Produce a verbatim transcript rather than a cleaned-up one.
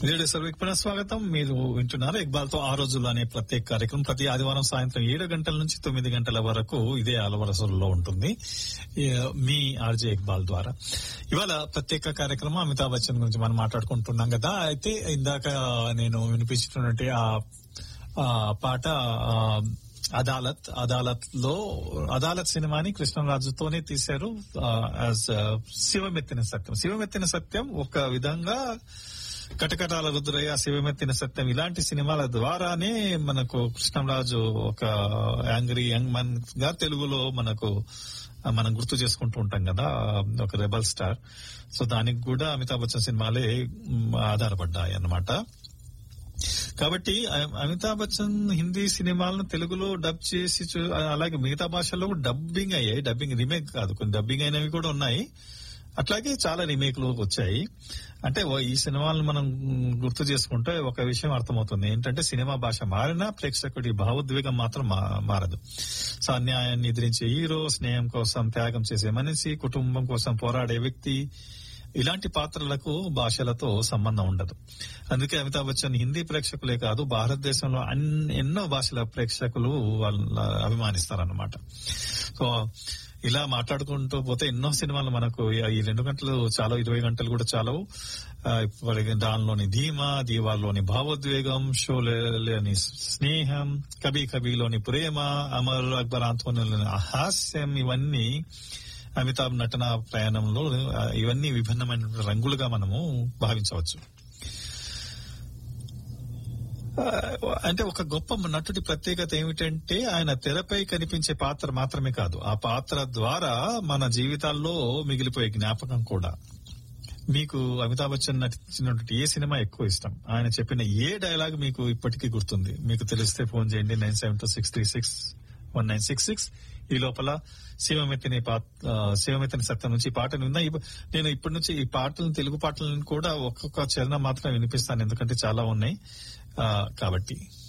Radio సర్వేకి పునఃస్వాగతం. మీరు వింటున్నారు ఇక్బాల్ తో ఆ రోజుల్లో అనే ప్రత్యేక కార్యక్రమం. ప్రతి ఆదివారం సాయంత్రం ఏడు గంటల నుంచి తొమ్మిది గంటల వరకు ఇదే అలవరసల్లో ఉంటుంది మీ ఆర్జే ఇక్బాల్ ద్వారా. ఇవాళ ప్రత్యేక కార్యక్రమం అమితాబ్ బచ్చన్ గురించి మనం మాట్లాడుకుంటున్నాం కదా. అయితే ఇందాక నేను వినిపించినటువంటి ఆ పాట అదాలత్ అదాలత్ లో అదాలత్ సినిమాని కృష్ణరాజుతోనే తీశారు. శివమెత్తిన సత్యం శివమెత్తిన సత్యం ఒక విధంగా కటకటాల రుద్రయ్య, శివమెత్తిన సత్యం ఇలాంటి సినిమాల ద్వారానే మనకు కృష్ణరాజు ఒక యాంగ్రీ యంగ్ మన్ గా తెలుగులో మనకు మనం గుర్తు చేసుకుంటూ ఉంటాం కదా, ఒక రెబల్ స్టార్. సో దానికి కూడా అమితాబ్ బచ్చన్ సినిమాలే ఆధారపడ్డాయి అన్నమాట. కాబట్టి అమితాబ్ బచ్చన్ హిందీ సినిమాలను తెలుగులో డబ్ చేసి, అలాగే మిగతా భాషల్లో డబ్బింగ్ అయ్యాయి. డబ్బింగ్ రీమేక్ కాదు, కొన్ని డబ్బింగ్ అయినవి కూడా ఉన్నాయి. అట్లాగే చాలా రీమేక్లు వచ్చాయి. అంటే ఈ సినిమాలను మనం గుర్తు చేసుకుంటే ఒక విషయం అర్థమవుతుంది ఏంటంటే, సినిమా భాష మారినా ప్రేక్షకుడి భావోద్వేగం మాత్రం మారదు. సో అన్యాయాన్ని ఎదిరించే హీరో, స్నేహం కోసం త్యాగం చేసే మనిషి, కుటుంబం కోసం పోరాడే వ్యక్తి, ఇలాంటి పాత్రలకు భాషలతో సంబంధం ఉండదు. అందుకే అమితాబ్ బచ్చన్ హిందీ ప్రేక్షకులే కాదు, భారతదేశంలో ఎన్నో భాషల ప్రేక్షకులు వాళ్ళ అభిమానిస్తారన్నమాట. సో ఇలా మాట్లాడుకుంటూ పోతే ఎన్నో సినిమాలు మనకు ఈ రెండు గంటలు చాలా, ఇరవై గంటలు కూడా చాలవు. దానిలోని ధీమా, దీవాల్లోని భావోద్వేగం, షోలేని స్నేహం, కబీ కబీలోని ప్రేమ, అమర్ అక్బర్ ఆంతోనిలోని హాస్యం, ఇవన్నీ అమితాబ్ నటన ప్రయాణంలో ఇవన్నీ విభిన్నమైన రంగులుగా మనము భావించవచ్చు. అంటే ఒక గొప్ప నటుడి ప్రత్యేకత ఏమిటంటే, ఆయన తెరపై కనిపించే పాత్ర మాత్రమే కాదు, ఆ పాత్ర ద్వారా మన జీవితాల్లో మిగిలిపోయే జ్ఞాపకం కూడా. మీకు అమితాబ్ బచ్చన్ నటించినటువంటి ఏ సినిమా ఎక్కువ ఇష్టం? ఆయన చెప్పిన ఏ డైలాగ్ మీకు ఇప్పటికీ గుర్తుంది? మీకు తెలిస్తే ఫోన్ చేయండి, nine seven two six three six one nine six six. ఈ లోపల శివమెత్తిని శివమెత్తిని సత్యం నుంచి ఈ పాటను విన్నా. నేను ఇప్పటి నుంచి ఈ పాటలను, తెలుగు పాటలను కూడా ఒక్కొక్క చరణం మాత్రం వినిపిస్తాను, ఎందుకంటే చాలా ఉన్నాయి కాబట్టి.